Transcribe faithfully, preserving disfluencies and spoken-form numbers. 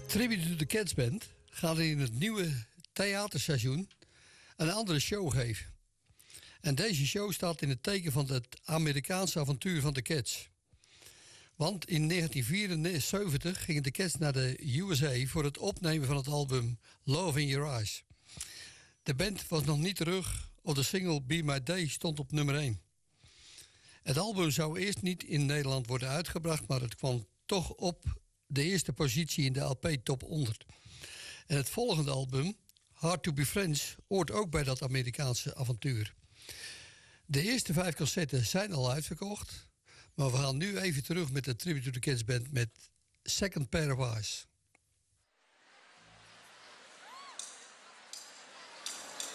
Tribute to the Cats Band gaat in het nieuwe theaterseizoen een andere show geven. En deze show staat in het teken van het Amerikaanse avontuur van de Cats. Want in negentien vierenzeventig gingen de Cats naar de U S A voor het opnemen van het album Love in Your Eyes. De band was nog niet terug of de single Be My Day stond op nummer één. Het album zou eerst niet in Nederland worden uitgebracht, maar het kwam toch op de eerste positie in de L P Top honderd. En het volgende album, Hard to Be Friends, hoort ook bij dat Amerikaanse avontuur. De eerste vijf cassettes zijn al uitverkocht, maar we gaan nu even terug met de Tribute to the Cats Band met Second Pair of Eyes.